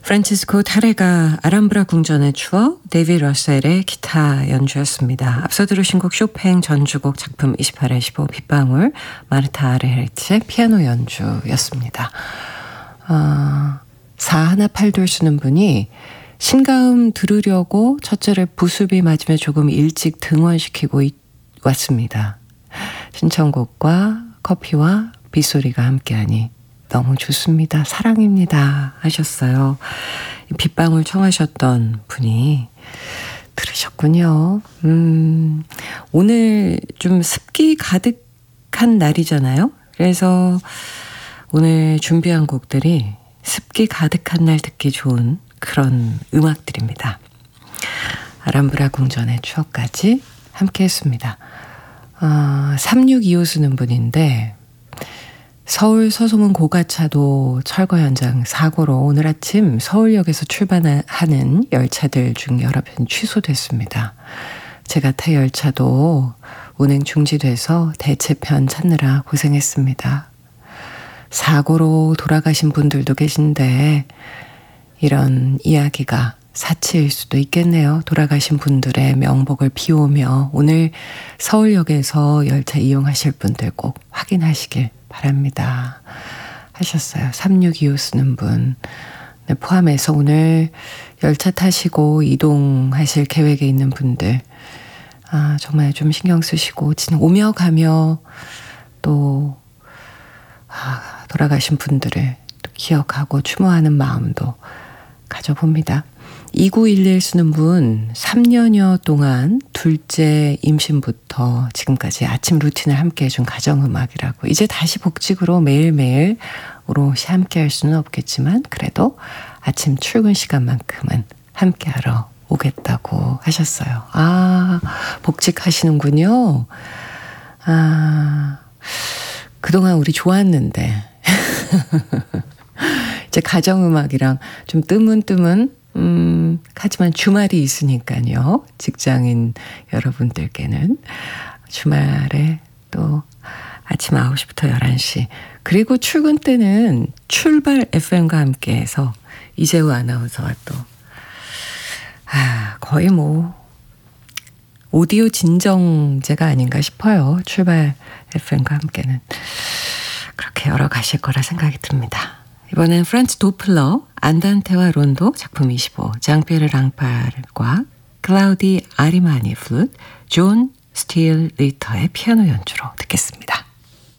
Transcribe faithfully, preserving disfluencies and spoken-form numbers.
프란치스코 타레가 아람브라 궁전의 추억, 데이비드 러셀의 기타 연주였습니다. 앞서 들으신 곡 쇼팽 전주곡 작품 이십팔에 십오 빗방울, 마르타 아르헤르츠의 피아노 연주였습니다. 어, 사하나팔돌 쓰는 분이 신가음 들으려고 첫째를 부습이 맞으며 조금 일찍 등원시키고 있, 왔습니다. 신청곡과 커피와 빗소리가 함께하니 너무 좋습니다. 사랑입니다. 하셨어요. 빗방울 청하셨던 분이 들으셨군요. 음, 오늘 좀 습기 가득한 날이잖아요. 그래서 오늘 준비한 곡들이 습기 가득한 날 듣기 좋은 그런 음악들입니다. 아람브라 궁전의 추억까지 함께 했습니다. 어, 삼육이오 쓰는 분인데 서울 서소문 고가차도 철거 현장 사고로 오늘 아침 서울역에서 출발하는 열차들 중 여러 편 취소됐습니다. 제가 타 열차도 운행 중지돼서 대체편 찾느라 고생했습니다. 사고로 돌아가신 분들도 계신데 이런 이야기가 사치일 수도 있겠네요. 돌아가신 분들의 명복을 비우며 오늘 서울역에서 열차 이용하실 분들 꼭 확인하시길 바랍니다. 하셨어요. 삼육이오 쓰는 분 네, 포함해서 오늘 열차 타시고 이동하실 계획에 있는 분들 아, 정말 좀 신경 쓰시고 오며 가며 또 아, 돌아가신 분들을 또 기억하고 추모하는 마음도 가져봅니다. 이구일일 쓰는 분 삼 년여 동안 둘째 임신부터 지금까지 아침 루틴을 함께 해준 가정음악이라고 이제 다시 복직으로 매일매일 오롯이 함께 할 수는 없겠지만 그래도 아침 출근 시간만큼은 함께 하러 오겠다고 하셨어요. 아, 복직하시는군요. 아, 그동안 우리 좋았는데 이제 가정음악이랑 좀 뜨문뜨문 음, 하지만 주말이 있으니까요. 직장인 여러분들께는 주말에 또 아침 아홉 시부터 열한 시 그리고 출근 때는 출발 에프엠과 함께해서 이재우 아나운서와 또 아, 거의 뭐 오디오 진정제가 아닌가 싶어요. 출발 에프엠과 함께는 그렇게 열어가실 거라 생각이 듭니다. 이번엔 프란츠 도플러, 안단테와 론도 작품 이십오, 장피에르 랑파르과 클라우디 아리마니 플룻, 존 스틸 리터의 피아노 연주로 듣겠습니다.